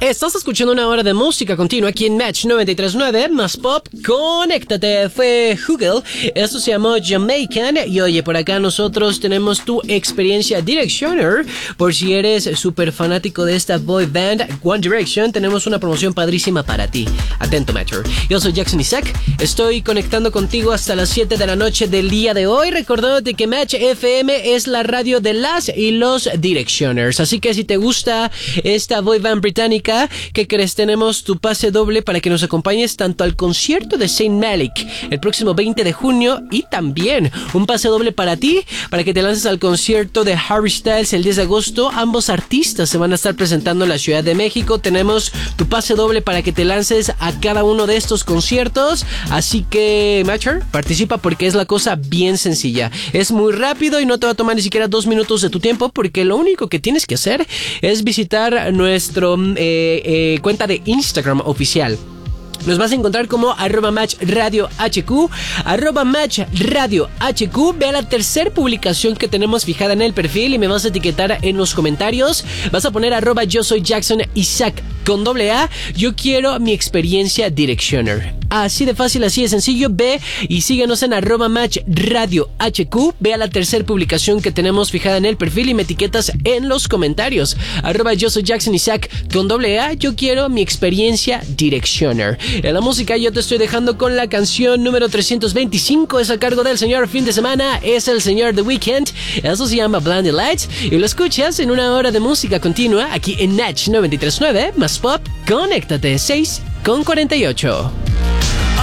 Estás escuchando una hora de música continua aquí en Match 93.9 más pop. Conéctate, fue Google. Esto se llamó Jamaican. Y oye, por acá nosotros tenemos tu experiencia Directioner. Por si eres súper fanático de esta boy band One Direction, tenemos una promoción padrísima para ti. Atento, Matcher. Yo soy Jackson Isaac. Estoy conectando contigo hasta las 7 de la noche del día de hoy, recordándote que Match FM es la radio de las y los Directioners. Así que si te gusta esta boy band británica, ¿qué crees? Tenemos tu pase doble para que nos acompañes tanto al concierto de Saint Malik el próximo 20 de junio y también un pase doble para ti, para que te lances al concierto de Harry Styles el 10 de agosto. Ambos artistas se van a estar presentando en la Ciudad de México. Tenemos tu pase doble para que te lances a cada uno de estos conciertos. Así que, Matcher, participa porque es la cosa bien sencilla. Es muy rápido y no te va a tomar ni siquiera 2 minutos de tu tiempo, porque lo único que tienes que hacer es visitar nuestro cuenta de Instagram oficial. Nos vas a encontrar como @matchradiohq, @matchradiohq. Ve a la tercera publicación que tenemos fijada en el perfil y me vas a etiquetar en los comentarios. Vas a poner @yo soy Jackson Isaac con AA. Yo quiero mi experiencia Directioner. Así de fácil, así de sencillo. Ve y síguenos en @matchradiohq. Ve a la tercera publicación que tenemos fijada en el perfil y me etiquetas en los comentarios. @yo soy Jackson Isaac con AA. Yo quiero mi experiencia Directioner. En la música yo te estoy dejando con la canción número 325. Es a cargo del señor Fin de Semana. Es el señor The Weeknd. Eso se llama Blinding Lights. Y lo escuchas en una hora de música continua aquí en Match 93.9 más pop. Conéctate 6:48.